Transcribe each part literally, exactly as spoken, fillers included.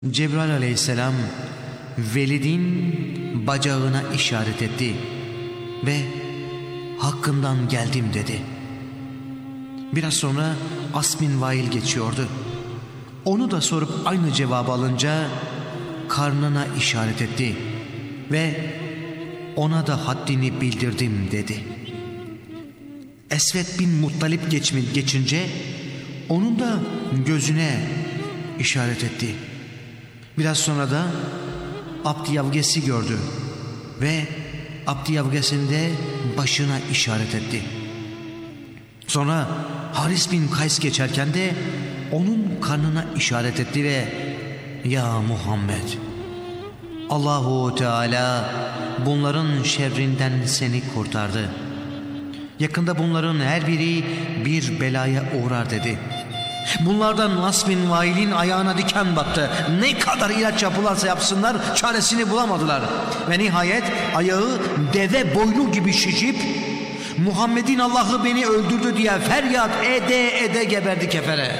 Cebrail aleyhisselam Velid'in bacağına işaret etti ve hakkından geldim dedi. Biraz sonra As bin Vail geçiyordu. Onu da sorup aynı cevabı alınca karnına işaret etti ve ona da haddini bildirdim dedi. Esved bin Muttalip geçince onun da gözüne işaret etti. Biraz sonra da Abd Yavges'i gördü ve Abd Yavges'in de başına işaret etti. Sonra Haris bin Kays geçerken de onun karnına işaret etti ve ya Muhammed, Allahu Teala bunların şerrinden seni kurtardı. Yakında bunların her biri bir belaya uğrar dedi. Bunlardan As bin Vail'in ayağına diken battı. Ne kadar ilaç yapılarsa yapsınlar çaresini bulamadılar. Ve nihayet ayağı deve boynu gibi şişip Muhammed'in Allah'ı beni öldürdü diye feryat ede ede geberdi kefere.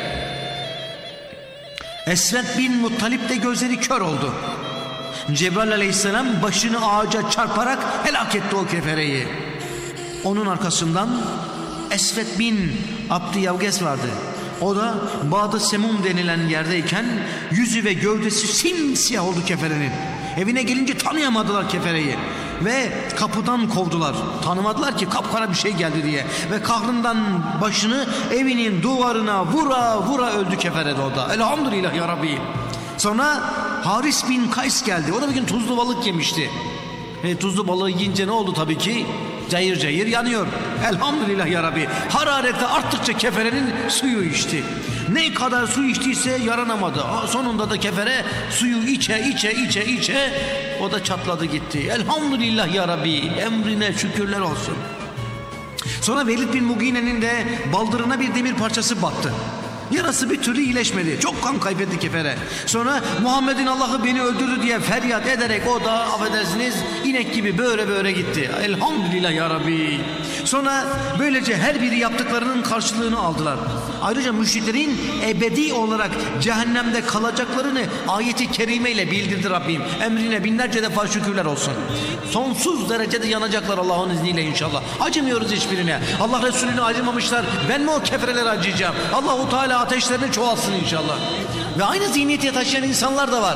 Esved bin Muttalip de gözleri kör oldu. Cebrail aleyhisselam başını ağaca çarparak helak etti o kefereyi. Onun arkasından Esved bin Abd Yavges vardı. O da Bağdı Semum denilen yerdeyken yüzü ve gövdesi simsiyah oldu keferenin. Evine gelince tanıyamadılar kefereyi ve kapıdan kovdular. Tanımadılar ki kapkara bir şey geldi diye. Ve kahrından başını evinin duvarına vura vura öldü keferede o da. Elhamdülillah ya Rabbi. Sonra Haris bin Kays geldi. O da bir gün tuzlu balık yemişti. E, tuzlu balığı yiyince ne oldu tabii ki? Cayır cayır yanıyor. Elhamdülillah ya Rabbi. Harareti arttıkça keferenin suyu içti. Ne kadar su içtiyse yaranamadı. Sonunda da kefere suyu içe içe içe içe o da çatladı gitti. Elhamdülillah ya Rabbi. Emrine şükürler olsun. Sonra Velid bin Mugine'nin de baldırına bir demir parçası battı. Yarası bir türlü iyileşmedi. Çok kan kaybetti kefere. Sonra Muhammed'in Allah'ı beni öldürdü diye feryat ederek o da affedersiniz inek gibi böyle böyle gitti. Elhamdülillah ya Rabbi. Sonra böylece her biri yaptıklarının karşılığını aldılar. Ayrıca müşriklerin ebedi olarak cehennemde kalacaklarını ayeti kerimeyle bildirdi Rabbim. Emrine binlerce defa şükürler olsun. Sonsuz derecede yanacaklar Allah'ın izniyle inşallah. Acımıyoruz hiçbirine. Allah Resulüne acımamışlar. Ben mi o keferelere acıyacağım? Allahu Teala ateşlerini çoğalsın inşallah. Ve aynı zihniyeti taşıyan insanlar da var.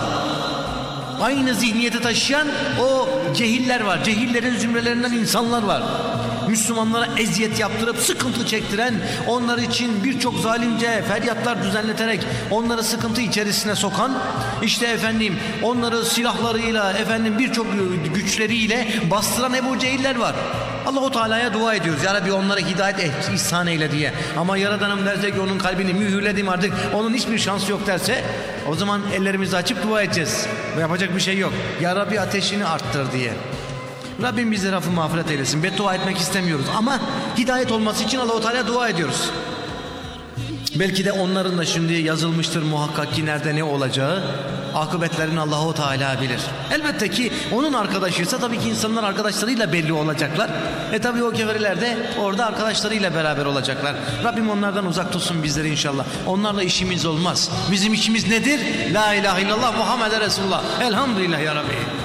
Aynı zihniyeti taşıyan o cehiller var. Cehillerin zümrelerinden insanlar var. Müslümanlara eziyet yaptırıp sıkıntı çektiren, onlar için birçok zalimce feryatlar düzenleterek onları sıkıntı içerisine sokan, işte efendim onları silahlarıyla, efendim birçok güçleriyle bastıran Ebu Cehiller var. Allah-u Teala'ya dua ediyoruz. Ya Rabbi onlara hidayet ihsan eyle diye. Ama Yaradanım derse ki onun kalbini mühürledim artık, onun hiçbir şansı yok derse, o zaman ellerimizi açıp dua edeceğiz. Ve yapacak bir şey yok. Ya Rabbi ateşini arttır diye. Rabbim bize affı mağfiret eylesin. Beddua etmek istemiyoruz ama hidayet olması için Allah-u Teala'ya dua ediyoruz. Belki de onların da şimdi yazılmıştır muhakkak ki nerede ne olacağı. Akıbetlerini Allah-u Teala bilir. Elbette ki onun arkadaşıysa tabii ki insanlar arkadaşlarıyla belli olacaklar. E tabii o keferiler de orada arkadaşlarıyla beraber olacaklar. Rabbim onlardan uzak tutsun bizleri inşallah. Onlarla işimiz olmaz. Bizim işimiz nedir? La ilahe illallah Muhammed Resulullah. Elhamdülillah ya Rabbi.